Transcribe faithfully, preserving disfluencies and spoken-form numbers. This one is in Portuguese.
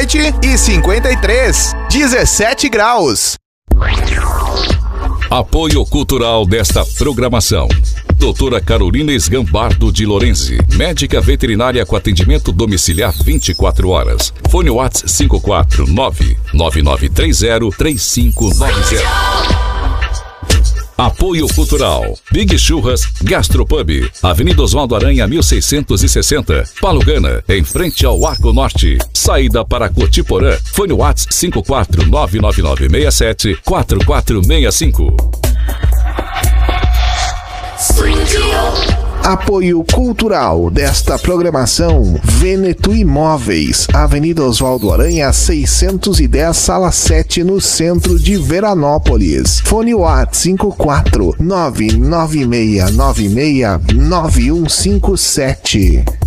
noite e cinquenta e três, dezessete graus. Apoio cultural desta programação: doutora Carolina Esgambardo de Lorenzi, médica veterinária com atendimento domiciliar vinte e quatro horas. Fone WhatsApp cinco quatro nove nove nove três zero três cinco nove zero. Apoio cultural: Big Churras Gastropub, Avenida Oswaldo Aranha mil seiscentos e sessenta, Palugana, em frente ao Arco Norte. Saída para Cotiporã. Fone WhatsApp cinco quatro nove nove nove seis sete quatro quatro seis cinco. Apoio cultural desta programação: Veneto Imóveis, Avenida Oswaldo Aranha seiscentos e dez, Sala sete, no centro de Veranópolis. Fone WhatsApp cinco quatro nove nove seis nove seis nove um cinco sete.